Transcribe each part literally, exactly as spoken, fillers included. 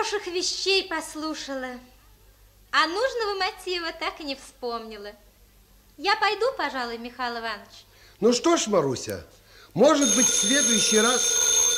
хороших вещей послушала, а нужного мотива так и не вспомнила. Я пойду, пожалуй, Михаил Иванович. Ну что ж, Маруся, может быть, в следующий раз...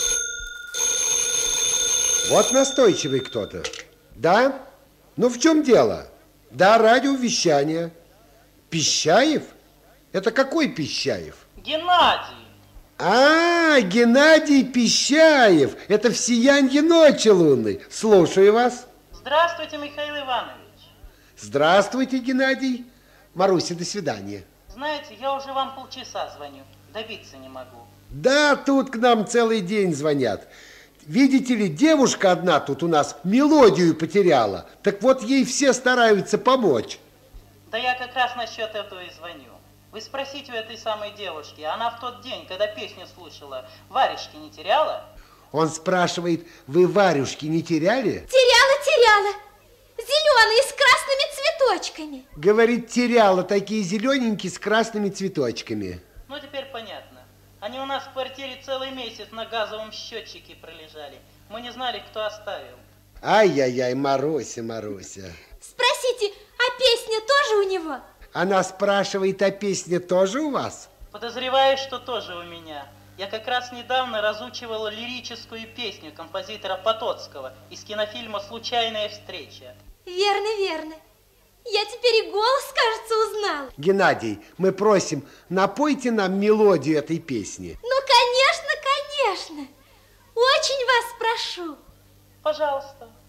Вот настойчивый кто-то. Да? Ну, в чем дело? Да, радиовещание. Пищаев? Это какой Пищаев? Геннадий. А, Геннадий Пищаев. Это в сиянье ночи лунной. Слушаю вас. Здравствуйте, Михаил Иванович. Здравствуйте, Геннадий. Маруся, до свидания. Знаете, я уже вам полчаса звоню. Добиться не могу. Да, тут к нам целый день звонят. Видите ли, девушка одна тут у нас мелодию потеряла. Так вот, ей все стараются помочь. Да я как раз насчет этого и звоню. Вы спросите у этой самой девушки, она в тот день, когда песню слушала, варежки не теряла? Он спрашивает, вы варежки не теряли? Теряла, теряла. Зеленые с красными цветочками. Говорит, теряла такие зелененькие с красными цветочками. Ну, теперь понятно. Они у нас в квартире целый месяц на газовом счетчике пролежали. Мы не знали, кто оставил. Ай-яй-яй, Маруся, Маруся. Спросите, а песня тоже у него? Она спрашивает, а песня тоже у вас? Подозреваю, что тоже у меня. Я как раз недавно разучивала лирическую песню композитора Потоцкого из кинофильма «Случайная встреча». Верно, верно. Я теперь и голос, кажется, узнала. Геннадий, мы просим, напойте нам мелодию этой песни. Ну, конечно, конечно. Очень вас прошу. Пожалуйста.